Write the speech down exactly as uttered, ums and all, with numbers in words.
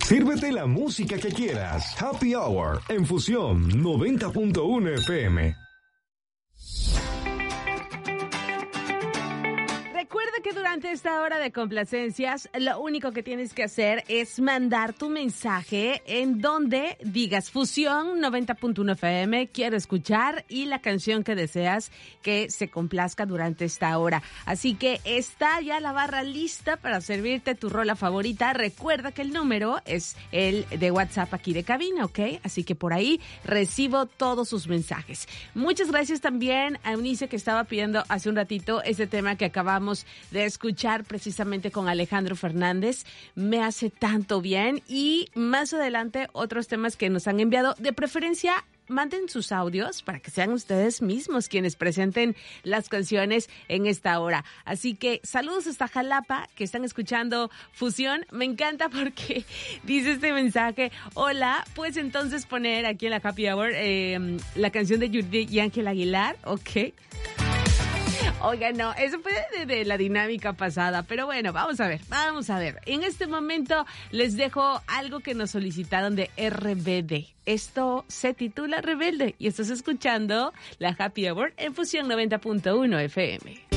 Sírvete la música que quieras. Happy Hour en Fusión noventa punto uno F M. Recuerda que durante esta hora de complacencias, lo único que tienes que hacer es mandar tu mensaje en donde digas Fusión noventa punto uno F M, quiero escuchar, y la canción que deseas que se complazca durante esta hora. Así que está ya la barra lista para servirte tu rola favorita. Recuerda que el número es el de WhatsApp aquí de cabina, ¿ok? Así que por ahí recibo todos sus mensajes. Muchas gracias también a Eunice, que estaba pidiendo hace un ratito ese tema que acabamos de escuchar precisamente con Alejandro Fernández. Me hace tanto bien. Y más adelante otros temas que nos han enviado. De preferencia, manden sus audios para que sean ustedes mismos quienes presenten las canciones en esta hora. Así que saludos hasta Jalapa, que están escuchando Fusión. Me encanta porque dice este mensaje: hola, puedes entonces poner aquí en la Happy Hour eh, la canción de Judith y Ángel Aguilar, ¿ok? Oiga, no, eso fue de, de la dinámica pasada, pero bueno, vamos a ver, vamos a ver. En este momento les dejo algo que nos solicitaron de R B D. Esto se titula Rebelde y estás escuchando la Happy Hour en Fusión noventa punto uno F M.